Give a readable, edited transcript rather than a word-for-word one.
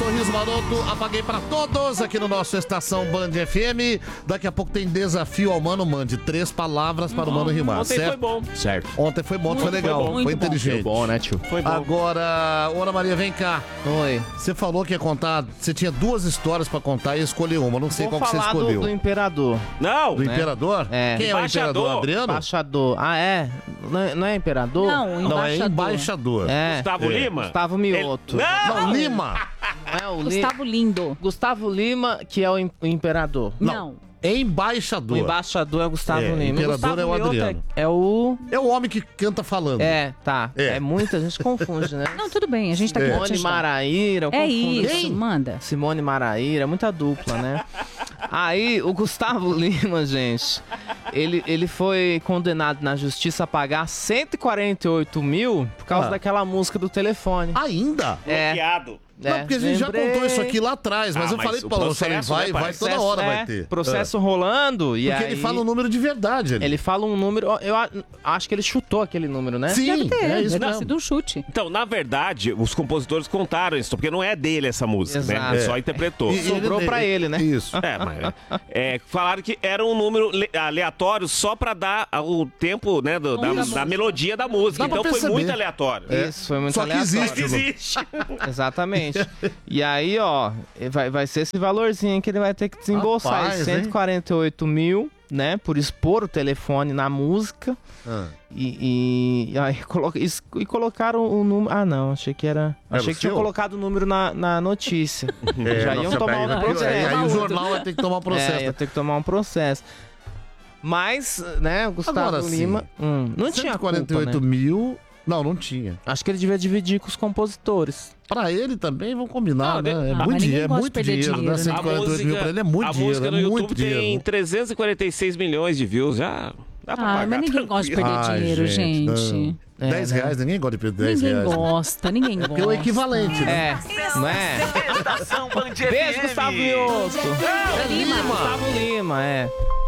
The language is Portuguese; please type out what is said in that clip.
Sorriso Maroto, apaguei pra todos aqui no nosso Estação Band FM. Daqui a pouco tem desafio ao Mano Mande. 3 palavras para o Mano rimar, Ontem certo? foi bom. Certo. Ontem foi bom, foi legal, bom. foi inteligente. Foi bom, né, tio? Foi bom. Agora, Ana Maria, vem cá. Oi. Você falou que ia contar, você tinha 2 histórias pra contar e escolheu uma. Não sei Vou qual que você falar escolheu. do imperador. Não! Do imperador? É. Quem é o Embaixador. imperador, Adriano? Embaixador. Ah, é? Não é imperador? Não, Não, é embaixador. embaixador. É. Gustavo Lima? Gustavo Mioto. Não, Lima. É o Gustavo Lindo. Gustavo Lima, que é o imperador. Não. Embaixador. O embaixador é o Gustavo Lima. imperador Gustavo é o Mioto Adriano. É o... É o homem que canta falando. Tá. É. Muita gente confunde, né? Não, tudo bem, a gente tá aqui pra te Simone ajudar. Maraíra, eu É confundo. isso, Quem? manda. Simone Maraíra, muita dupla, né? Aí, o Gustavo Lima, gente, ele foi condenado na justiça a pagar 148 mil por causa daquela música do telefone. Ainda? Bloqueado. Não, porque a gente já contou isso aqui lá atrás, mas Ah, eu mas falei o pra Paulo, processo, vai, né, vai pai? toda hora vai ter. Processo rolando e Porque aí... ele fala um número de verdade ali. Ele fala um número... Eu acho que ele chutou aquele número, né? Sim, Deve ter, é isso deve ter mesmo. sido um chute. Então, na verdade, os compositores contaram isso, porque não é dele essa música, né? Exato. Ele só interpretou. Sobrou pra ele, né? Isso. Mas falaram que era um número aleatório só pra dar o tempo, né, da melodia da música. Dá pra Então foi perceber. muito aleatório. Isso, foi muito Só que aleatório. existe. Existe. Exatamente. E aí, ó, vai ser esse valorzinho que ele vai ter que desembolsar. Rapaz, Esses 148 mil, né? Por expor o telefone na música. E aí colocaram o número. Ah, não, achei que era. Achei o que tinha seu? colocado o número na notícia. Já iam nossa, tomar aí, outro aí, processo. aí o jornal vai ter que tomar um processo. Ia ter que tomar um processo. Mas, né, o Gustavo Agora sim, Lima. Não tinha culpa, 148 né? mil. Não tinha. Acho que ele devia dividir com os compositores. Pra ele também, vão combinar, Não, né? É mas muito ninguém dinheiro, é gosta de muito perder dinheiro, né? dinheiro, né? 148 mil pra ele é muito dinheiro, música no é YouTube muito tem dinheiro. 346 milhões de views, já dá pra pagar. Mas ninguém gosta de perder Ai, dinheiro, gente. não. 10 né? reais, ninguém gosta de perder 10 Ninguém reais. gosta, ninguém gosta. Porque é o equivalente, né? Não é? Estação Band Beijo, FM. Gustavo Mioto. É Lima. Gustavo Lima,